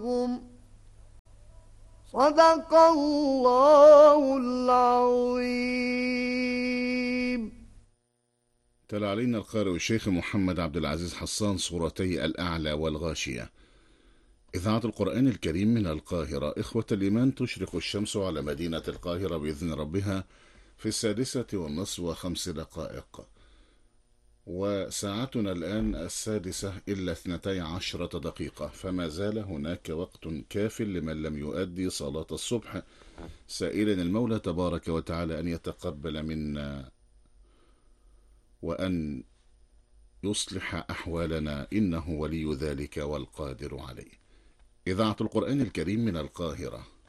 صدق الله العظيم. تلا علينا القارئ الشيخ محمد عبد العزيز حسان سورتي الأعلى والغاشية. إذاعة القرآن الكريم من القاهرة. إخوة الإيمان، تشرق الشمس على مدينة القاهرة بإذن ربها في 6:05، وساعتنا الآن 6:12، فما زال هناك وقت كاف لمن لم يؤدي صلاة الصبح، سائلا المولى تبارك وتعالى أن يتقبل منا وأن يصلح أحوالنا، إنه ولي ذلك والقادر عليه. إذاعة القرآن الكريم من القاهرة